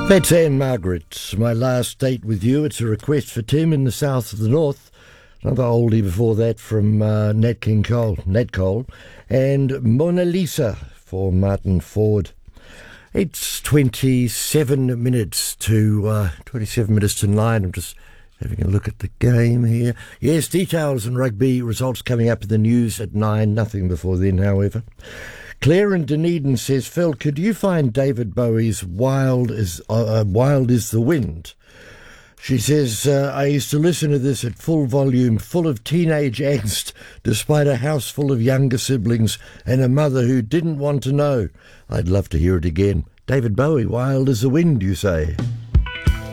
That's Anne Margaret. My last date with you. It's a request for Tim in the south of the north. Another oldie before that from Nat Cole. And Mona Lisa for Martin Ford. It's 27 minutes to 9. I'm just having a look at the game here. Yes, details and rugby results coming up in the news at 9. Nothing before then, however. Claire in Dunedin says, Phil, could you find David Bowie's Wild is the Wind? She says, I used to listen to this at full volume, full of teenage angst, despite a house full of younger siblings and a mother who didn't want to know. I'd love to hear it again. David Bowie, Wild as the Wind, you say?